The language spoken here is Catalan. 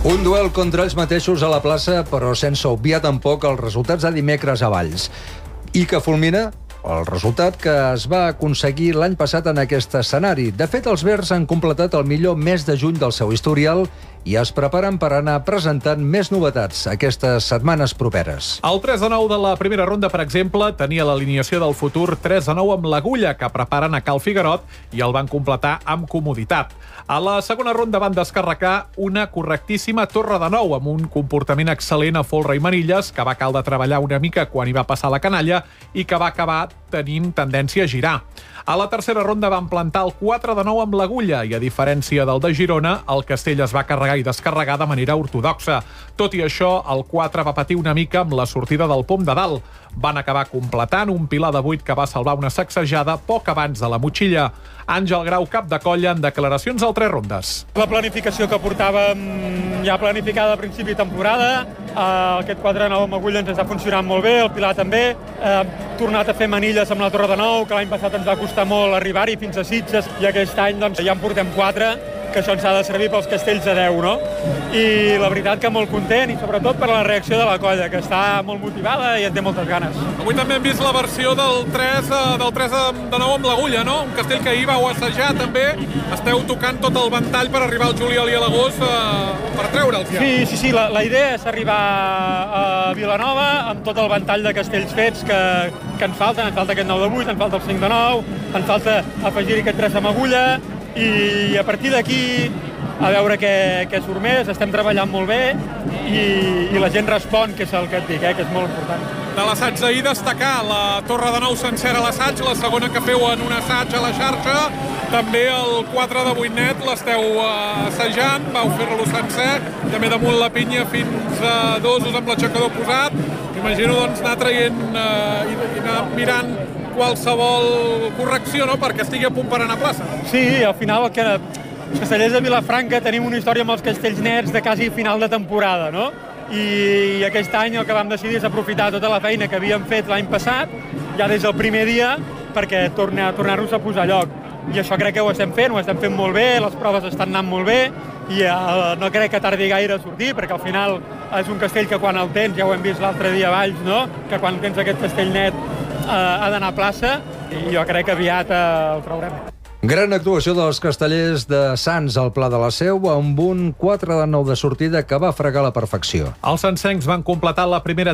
Un duel contra ells mateixos a la plaça, però sense obviar tampoc els resultats de dimecres a Valls. I que fulmina el resultat que es va aconseguir l'any passat en aquest escenari. De fet, els verds han completat el millor mes de juny del seu historial i es preparen per anar presentant més novetats aquestes setmanes properes. El 3-9 de la primera ronda, per exemple, tenia l'alineació del futur 3-9 amb l'Agulla, que preparen a Cal Figuerot i el van completar amb comoditat. A la segona ronda van descarregar una correctíssima Torre de Nou, amb un comportament excel·lent a Folra i Manilles, que va caldre treballar una mica quan hi va passar la canalla i que va acabar tenint tendència a girar. A la tercera ronda van plantar el 4-9 amb l'Agulla i, a diferència del de Girona, el Castell es va carregar i descarregar de manera ortodoxa. Tot i això, el 4 va patir una mica amb la sortida del pom de dalt. Van acabar completant un pilar de 8 que va salvar una sacsejada poc abans de la motxilla. Àngel Grau, cap de colla, en declaracions al 3 rondes. La planificació que portàvem ja planificada a principi de temporada, aquest 4-9 amb Agulla ens està funcionant molt bé, el pilar també. Hem tornat a fer manilles amb la Torre de Nou, que l'any passat ens va costar molt arribar-hi fins a Sitges, i aquest any doncs, ja en portem 4, que això ens ha de servir pels castells de 10, no? I la veritat que molt content, i sobretot per la reacció de la colla, que està molt motivada i en té moltes ganes. Avui també hem vist la versió del 3 de 9 amb l'Agulla, no? Un castell que ahir vau assajar també. Esteu tocant tot el ventall per arribar al juliol i a l'agost per treure'ls ja. Sí, la idea és arribar a Vilanova amb tot el ventall de castells fets que ens falten. Ens falta aquest 9 de 8, ens falta el 5 de 9, ens falta afegir aquest 3 amb Agulla, i a partir d'aquí a veure què surt més. Estem treballant molt bé i la gent respon, que és el que et dic, que és molt important. De l'assaig d'ahir destacar la Torre de Nou sencera a l'assaig, la segona que feu en un assaig a la xarxa, també el 4 de 8 net l'esteu assajant, vau fer-lo sencer, també damunt la pinya fins a dosos amb l'aixecador posat. Imagino doncs anar traient i anar mirant qualsevol correcció, no?, perquè estigui a punt per anar a plaça. Sí, al final els castellers de Vilafranca tenim una història amb els castells nets de quasi final de temporada, no? I aquest any el que vam decidir és aprofitar tota la feina que havíem fet l'any passat, ja des del primer dia, perquè tornar-nos a posar a lloc. I això crec que ho estem fent molt bé, les proves estan anant molt bé, i no crec que tardi gaire a sortir, perquè al final és un castell que quan el tens, ja ho hem vist l'altre dia a Valls, no?, que quan tens aquest castell net ha d'anar a plaça, i jo crec que aviat el traurem. Gran actuació dels castellers de Sants al Pla de la Seu, amb un 4 de 9 de sortida que va fregar a la perfecció. Els sancencs van completar la primera